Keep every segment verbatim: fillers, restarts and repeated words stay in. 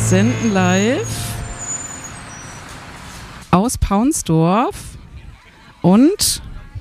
senden live aus Paunsdorf und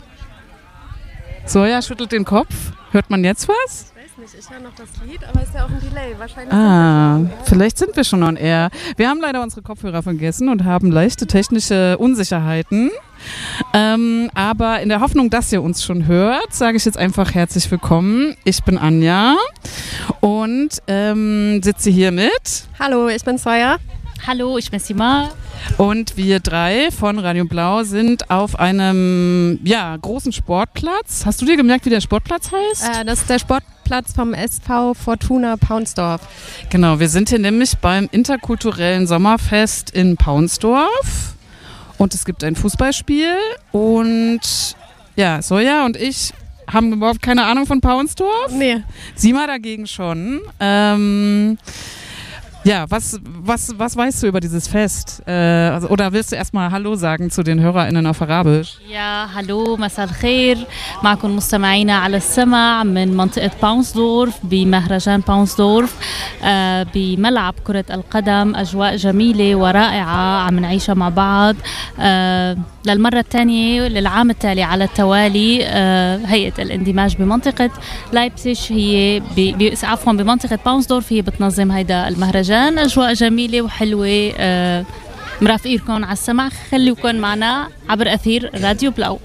Soja schüttelt den Kopf. Hört man jetzt was? Ich weiß nicht, ich höre noch das Lied, aber es ist ja auch ein Delay. Wahrscheinlich ah, sind wir schon vielleicht sind wir schon on air. Wir haben leider unsere Kopfhörer vergessen und haben leichte technische Unsicherheiten. Ähm, aber in der Hoffnung, dass ihr uns schon hört, sage ich jetzt einfach herzlich willkommen. Ich bin Anja und ähm, sitze hier mit... Hallo, ich bin Soja. Hallo, ich bin Sima. Und wir drei von Radio Blau sind auf einem ja, großen Sportplatz. Hast du dir gemerkt, wie der Sportplatz heißt? Äh, das ist der Sportplatz vom S V Fortuna Paunsdorf. Genau, wir sind hier nämlich beim interkulturellen Sommerfest in Paunsdorf. Und es gibt ein Fußballspiel. Und ja, Soja und ich haben überhaupt keine Ahnung von Paunsdorf. Nee. Sima dagegen schon. Ähm... Ja, was, was, was weißt du über dieses Fest? Äh, also, oder willst du erstmal Hallo sagen zu den HörerInnen auf Arabisch? يا هلو مساء الخير معكم مستمعينا على السمع من منطقة باونسدورف بمهرجان باونسدورف آه بملعب كرة القدم أجواء جميلة ورائعة عم نعيشها مع بعض آه للمرة الثانية للعام التالي على التوالي آه هيئة الاندماج بمنطقة لايبسيش هي ب... عفوا بمنطقة باونسدورف هي بتنظم هيدا المهرجان أجواء جميلة وحلوة آه مرافقينكم على السمع خليكم معنا عبر أثير راديو بلاو.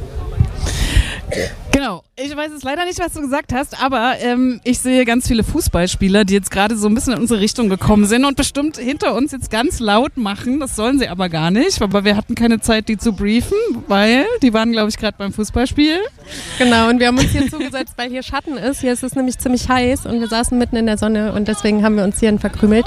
Genau, ich weiß jetzt leider nicht, was du gesagt hast, aber ähm, ich sehe ganz viele Fußballspieler, die jetzt gerade so ein bisschen in unsere Richtung gekommen sind und bestimmt hinter uns jetzt ganz laut machen. Das sollen sie aber gar nicht, aber wir hatten keine Zeit, die zu briefen, weil die waren, glaube ich, gerade beim Fußballspiel. Genau, und wir haben uns hier zugesetzt, weil hier Schatten ist. Hier ist es nämlich ziemlich heiß und wir saßen mitten in der Sonne und deswegen haben wir uns hierhin verkrümelt.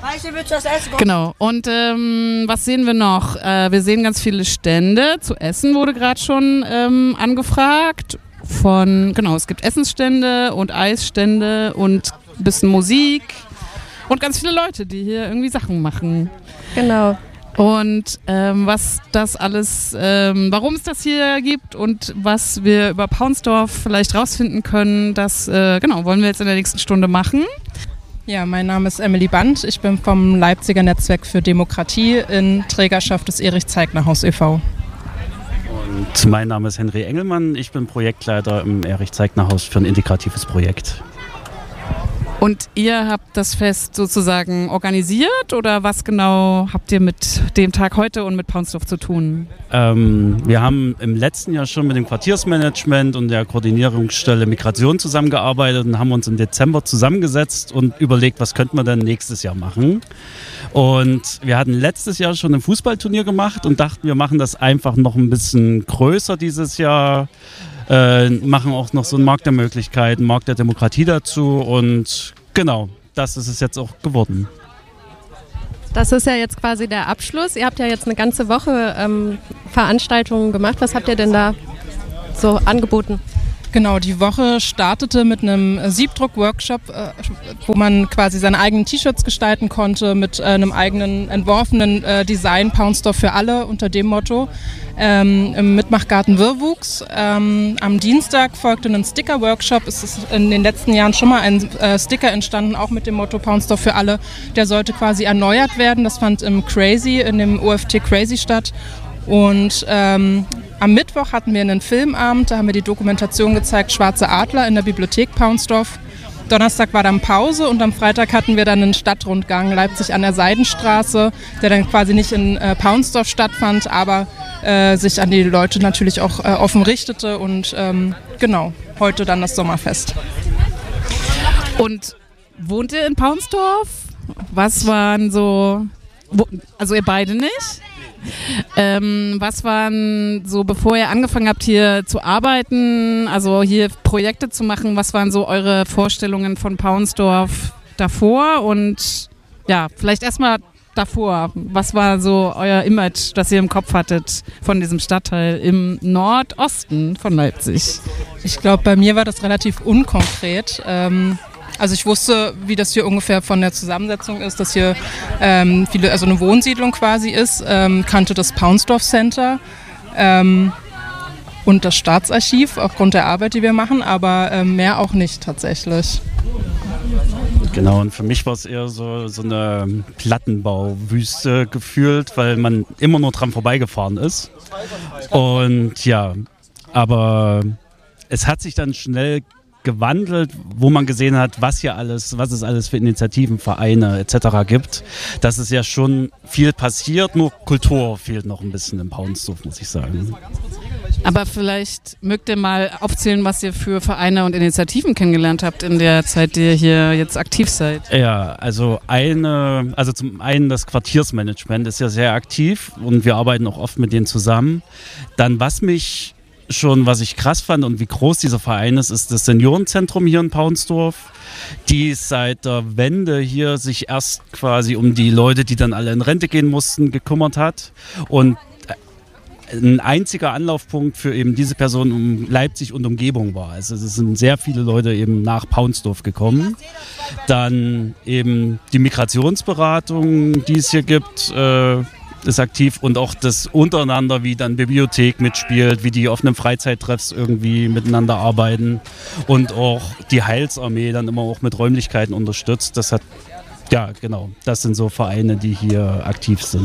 Genau, und ähm, was sehen wir noch? Äh, wir sehen ganz viele Stände. Zu essen wurde gerade schon ähm, angefragt. Von, genau, es gibt Essensstände und Eisstände und ein bisschen Musik und ganz viele Leute, die hier irgendwie Sachen machen. Genau. Und ähm, was das alles, ähm, warum es das hier gibt und was wir über Paunsdorf vielleicht rausfinden können, das äh, genau, wollen wir jetzt in der nächsten Stunde machen. Ja, mein Name ist Emily Band. Ich bin vom Leipziger Netzwerk für Demokratie in Trägerschaft des Erich-Zeigner-Haus e V Und mein Name ist Henry Engelmann. Ich bin Projektleiter im Erich-Zeigner-Haus für ein integratives Projekt. Und ihr habt das Fest sozusagen organisiert oder was genau habt ihr mit dem Tag heute und mit Paunsdorf zu tun? Ähm, wir haben im letzten Jahr schon mit dem Quartiersmanagement und der Koordinierungsstelle Migration zusammengearbeitet und haben uns im Dezember zusammengesetzt und überlegt, was könnten wir denn nächstes Jahr machen. Und wir hatten letztes Jahr schon ein Fußballturnier gemacht und dachten, wir machen das einfach noch ein bisschen größer dieses Jahr. Äh, machen auch noch so einen Markt der Möglichkeiten, Markt der Demokratie dazu und genau, das ist es jetzt auch geworden. Das ist ja jetzt quasi der Abschluss. Ihr habt ja jetzt eine ganze Woche ähm, Veranstaltungen gemacht. Was habt ihr denn da so angeboten? Genau, die Woche startete mit einem Siebdruck-Workshop, äh, wo man quasi seine eigenen T-Shirts gestalten konnte mit äh, einem eigenen entworfenen äh, Design Paunsdorf für alle unter dem Motto. Ähm, im Mitmachgarten Wirrwuchs. Ähm, am Dienstag folgte ein Sticker-Workshop. Es ist in den letzten Jahren schon mal ein äh, Sticker entstanden, auch mit dem Motto Paunsdorf für alle. Der sollte quasi erneuert werden. Das fand im Crazy, in dem O F T Crazy statt. Und ähm, am Mittwoch hatten wir einen Filmabend, da haben wir die Dokumentation gezeigt, Schwarze Adler in der Bibliothek Paunsdorf. Donnerstag war dann Pause und am Freitag hatten wir dann einen Stadtrundgang Leipzig an der Seidenstraße, der dann quasi nicht in äh, Paunsdorf stattfand, aber äh, sich an die Leute natürlich auch äh, offen richtete und ähm, genau, heute dann das Sommerfest. Und wohnt ihr in Paunsdorf? Was waren so, wo, also ihr beide nicht? Ähm, was waren so, bevor ihr angefangen habt hier zu arbeiten, also hier Projekte zu machen, was waren so eure Vorstellungen von Paunsdorf davor und ja, vielleicht erstmal davor, was war so euer Image, das ihr im Kopf hattet von diesem Stadtteil im Nordosten von Leipzig? Ich glaube, bei mir war das relativ unkonkret. Ähm Also ich wusste, wie das hier ungefähr von der Zusammensetzung ist, dass hier ähm, viele, also eine Wohnsiedlung quasi ist, ähm, kannte das Paunsdorf Center ähm, und das Staatsarchiv aufgrund der Arbeit, die wir machen, aber ähm, mehr auch nicht tatsächlich. Genau, und für mich war es eher so, so eine Plattenbauwüste gefühlt, weil man immer nur dran vorbeigefahren ist. Und ja, aber es hat sich dann schnell gewandelt, wo man gesehen hat, was hier alles, was es alles für Initiativen, Vereine et cetera gibt. Dass es ja schon viel passiert, nur Kultur fehlt noch ein bisschen in Paunsdorf, muss ich sagen. Aber vielleicht mögt ihr mal aufzählen, was ihr für Vereine und Initiativen kennengelernt habt in der Zeit, die ihr hier jetzt aktiv seid. Ja, also eine, also zum einen das Quartiersmanagement ist ja sehr aktiv und wir arbeiten auch oft mit denen zusammen. Dann, was mich schon, was ich krass fand und wie groß dieser Verein ist, ist das Seniorenzentrum hier in Paunsdorf, die seit der Wende hier sich erst quasi um die Leute, die dann alle in Rente gehen mussten, gekümmert hat und ein einziger Anlaufpunkt für eben diese Person um Leipzig und Umgebung war. Also es sind sehr viele Leute eben nach Paunsdorf gekommen. Dann eben die Migrationsberatung, die es hier gibt, äh, ist aktiv und auch das untereinander, wie dann Bibliothek mitspielt, wie die offenen Freizeittreffs irgendwie miteinander arbeiten und auch die Heilsarmee dann immer auch mit Räumlichkeiten unterstützt. Das hat, ja genau, das sind so Vereine, die hier aktiv sind.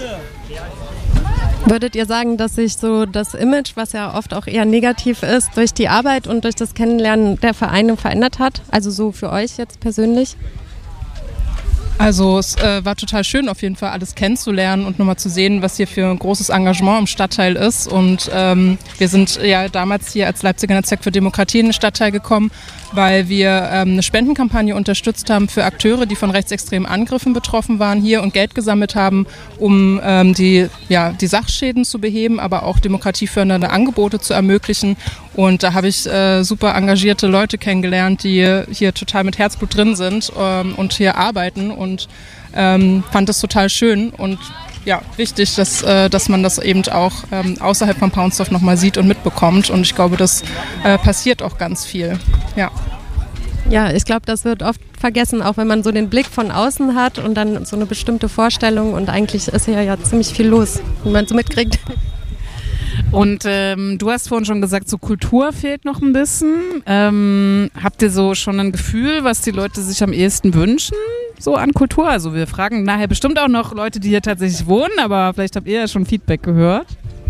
Würdet ihr sagen, dass sich so das Image, was ja oft auch eher negativ ist, durch die Arbeit und durch das Kennenlernen der Vereine verändert hat? Also so für euch jetzt persönlich? Also es äh, war total schön, auf jeden Fall alles kennenzulernen und nochmal zu sehen, was hier für ein großes Engagement im Stadtteil ist. Und ähm, wir sind ja damals hier als Leipziger Netzwerk für Demokratie in den Stadtteil gekommen, weil wir ähm, eine Spendenkampagne unterstützt haben für Akteure, die von rechtsextremen Angriffen betroffen waren hier und Geld gesammelt haben, um ähm, die, ja, die Sachschäden zu beheben, aber auch demokratiefördernde Angebote zu ermöglichen. Und da habe ich äh, super engagierte Leute kennengelernt, die hier total mit Herzblut drin sind ähm, und hier arbeiten und ähm, fand das total schön und ja, wichtig, dass, äh, dass man das eben auch ähm, außerhalb von Paunsdorf nochmal sieht und mitbekommt und ich glaube, das äh, passiert auch ganz viel, ja. Ja, ich glaube, das wird oft vergessen, auch wenn man so den Blick von außen hat und dann so eine bestimmte Vorstellung und eigentlich ist hier ja ziemlich viel los, wenn man so mitkriegt. Und ähm, du hast vorhin schon gesagt, so Kultur fehlt noch ein bisschen. Ähm, habt ihr so schon ein Gefühl, was die Leute sich am ehesten wünschen, so an Kultur? Also wir fragen nachher bestimmt auch noch Leute, die hier tatsächlich wohnen, aber vielleicht habt ihr ja schon Feedback gehört.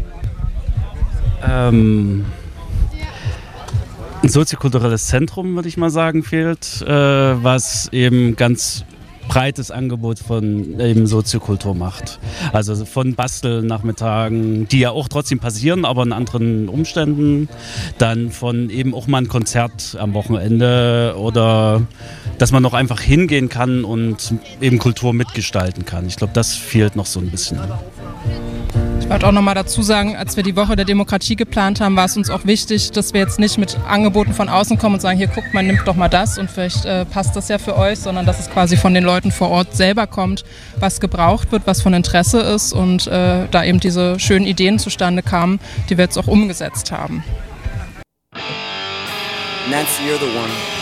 Ähm, ein soziokulturelles Zentrum, würde ich mal sagen, fehlt, äh, was eben ganz breites Angebot von eben Soziokultur macht. Also von Bastelnachmittagen, die ja auch trotzdem passieren, aber in anderen Umständen. Dann von eben auch mal ein Konzert am Wochenende oder dass man noch einfach hingehen kann und eben Kultur mitgestalten kann. Ich glaube, das fehlt noch so ein bisschen. Ich wollte auch noch mal dazu sagen, als wir die Woche der Demokratie geplant haben, war es uns auch wichtig, dass wir jetzt nicht mit Angeboten von außen kommen und sagen, hier guckt mal, nimmt doch mal das und vielleicht äh, passt das ja für euch, sondern dass es quasi von den Leuten vor Ort selber kommt, was gebraucht wird, was von Interesse ist und äh, da eben diese schönen Ideen zustande kamen, die wir jetzt auch umgesetzt haben. Nancy, you're the one.